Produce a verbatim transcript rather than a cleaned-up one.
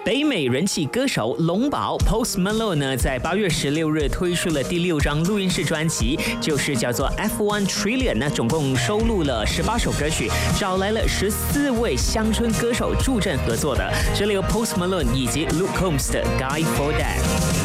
北美人气歌手龙宝 Post Malone 呢，在八月十六日推出了第六张录音室专辑，就是叫做 F one Trillion。那总共收录了十八首歌曲，找来了十四位乡村歌手助阵合作的，这里有 Post Malone 以及 Luke Combs 的 Guy for That。